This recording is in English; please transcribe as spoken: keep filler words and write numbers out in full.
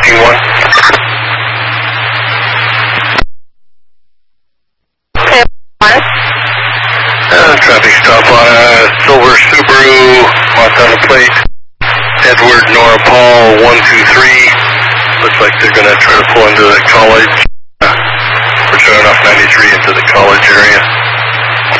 Booking one. Okay, one. Uh, traffic stop on a silver Subaru, Montana plate. Edward Nora Paul one two three. Looks like they're going to try to pull into the college. Uh, we're showing off ninety-three into the college area.